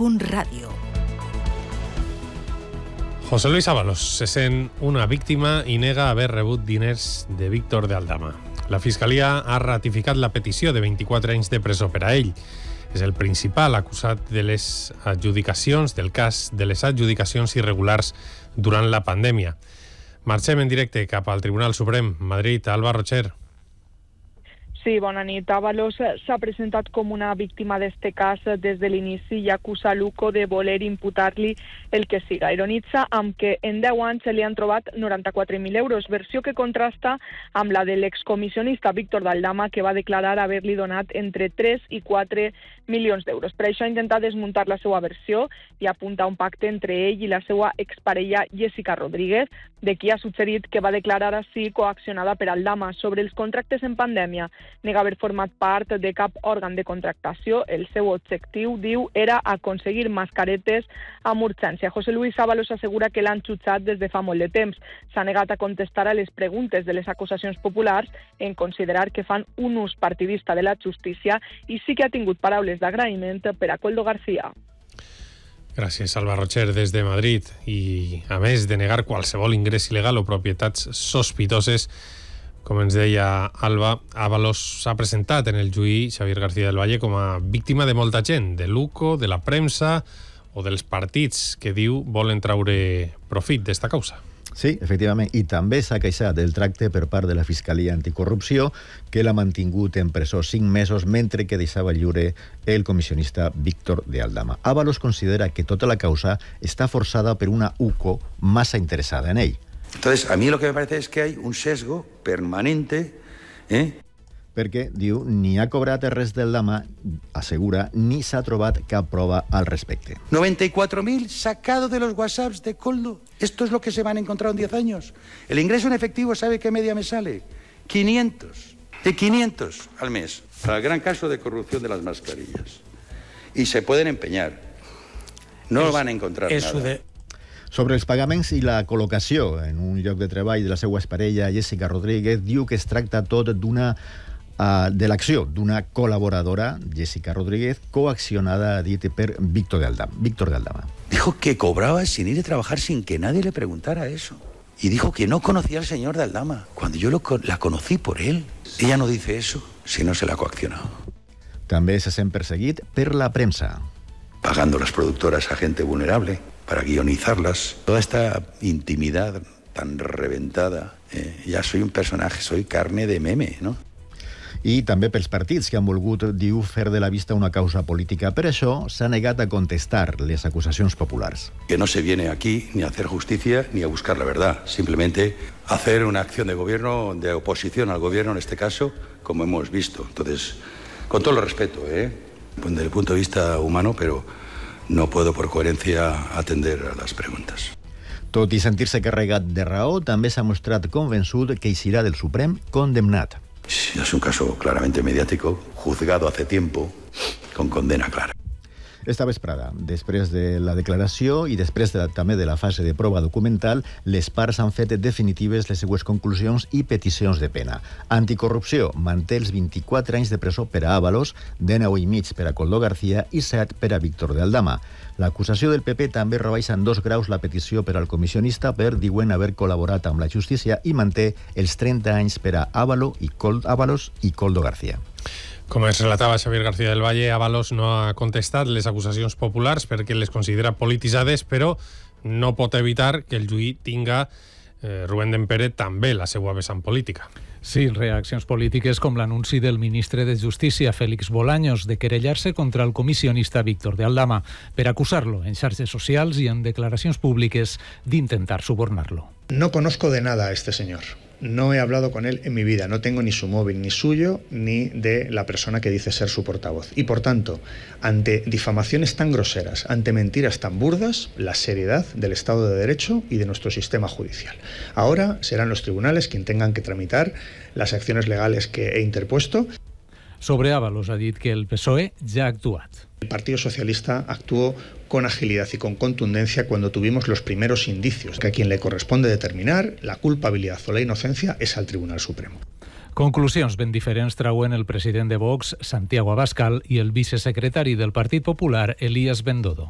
Catalunya.radio. José Luis Ábalos se sent una víctima i nega haver rebut diners de Víctor de Aldama. La Fiscalia ha ratificat la petició de 24 anys de presó per a ell. És el principal acusat de les adjudicacions, del cas de les adjudicacions irregulars durant la pandèmia. Marxem en directe cap al Tribunal Suprem. Madrid, Alba Rocher. Sí, bona nit. Ábalos s'ha presentat com una víctima d'este cas des de l'inici i acusa Luco de voler imputar-li el que siga. Ironitza amb que en 10 anys se li han trobat 94.000 euros, versió que contrasta amb la de l'excomissionista Víctor de Aldama, que va declarar haver-li donat entre 3 i 4 milions d'euros. Per això ha intentat desmuntar la seva versió i apuntar un pacte entre ell i la seva exparella Jessica Rodríguez, de qui ha suggerit que va declarar així coaccionada per Aldama. Sobre els contractes en pandèmia, nega haver format part de cap òrgan de contractació. El seu objectiu, diu, era aconseguir mascaretes amb urgència. José Luis Ábalos assegura que l'han jutjat des de fa molt de temps. S'ha negat a contestar a les preguntes de les acusacions populars en considerar que fan un ús partidista de la justícia i sí que ha tingut paraules d'agraïment per a Koldo García. Gràcies, Alba Rocher, des de Madrid. I, a més de negar qualsevol ingrés il·legal o propietats sospitoses, com ens deia Alba, Ábalos s'ha presentat en el juí Xavier García del Valle com a víctima de molta gent, de Luco, de la premsa o dels partits que diu volen traure profit d'esta causa. Sí, efectivament, i també s'ha queixat del tracte per part de la Fiscalia Anticorrupció, que l'ha mantingut en presó 5 mesos mentre que deixava lliure el comissionista Víctor de Aldama. Ábalos considera que tota la causa està forçada per una UCO massa interessada en ell. Entonces, a mí lo que me parece es que hay un sesgo permanente, perquè, diu, ni ha cobrat res del Aldama, assegura, ni s'ha trobat cap prova al respecte. 94.000 sacado de los WhatsApps de Koldo. Esto es lo que se van a encontrar en 10 años. El ingreso en efectivo, ¿sabe qué media me sale? 500. De 500 al mes. Para el gran caso de corrupción de las mascarillas. Y se pueden empeñar. No van a encontrar nada. Sobre els pagaments i la col·locació en un lloc de treball de la seva exparella Jessica Rodríguez, diu que es tracta tot de l'acció d'una col·laboradora, Jessica Rodríguez, coaccionada, ha dit, per Víctor de Aldama. Dijo que cobraba sin ir a trabajar sin que nadie le preguntara eso. Y dijo que no conocía al señor de Aldama, cuando yo la conocí por él. Ella no dice eso si no se la ha coaccionado. També se sent perseguit per la premsa. Pagando las productoras a gente vulnerable para guionizarlas. Toda esta intimidad tan reventada. Ya soy un personaje, soy carne de meme, ¿no? I també pels partits que han volgut, diu, fer de la vista una causa política. Per això s'ha negat a contestar les acusacions populars. Que no se viene aquí ni a hacer justicia ni a buscar la verdad. Simplemente hacer una acción de gobierno, de oposición al gobierno en este caso, como hemos visto. Entonces, con todo el respeto, desde el punto de vista humano, pero no puedo por coherencia atender a las preguntas. Tot i sentir-se carregat de raó, també s'ha mostrat convençut que eixirà del Suprem condemnat. Es un caso claramente mediático, juzgado hace tiempo, con condena clara. Esta vesprada, després de la declaració i després també de la fase de prova documental, les parts han fet definitives les seues conclusions i peticions de pena. Anticorrupció manté els 24 anys de presó per a Ábalos, 19 i mig per a Koldo García i 7 per a Víctor de Aldama. L'acusació del PP també rebaixa en 2 graus la petició per al comissionista per, diuen, haver col·laborat amb la justícia i manté els 30 anys per a Ábalos i Koldo García. Com es relatava Xavier García del Valle, Ábalos no ha contestat les acusacions populars perquè les considera polititzades, però no pot evitar que el juí tinga, Rubén Dempere, també la seva vessant política. Sí, reaccions polítiques com l'anunci del ministre de Justícia, Félix Bolaños, de querellar-se contra el comissionista Víctor de Aldama per acusar-lo en xarxes socials i en declaracions públiques d'intentar subornar-lo. No conozco de nada a este señor. No he hablado con él en mi vida, no tengo ni su móvil, ni suyo, ni de la persona que dice ser su portavoz. Y por tanto, ante difamaciones tan groseras, ante mentiras tan burdas, la seriedad del Estado de Derecho y de nuestro sistema judicial. Ahora serán los tribunales quienes tengan que tramitar las acciones legales que he interpuesto. Sobre Ábalos ha dit que el PSOE ja ha actuat. El Partido Socialista actuó con agilidad y con contundencia cuando tuvimos los primeros indicios, que a quien le corresponde determinar la culpabilidad o la inocencia es al Tribunal Supremo. Conclusions ben diferents trauen el president de Vox, Santiago Abascal, i el vicesecretari del Partit Popular, Elías Bendodo.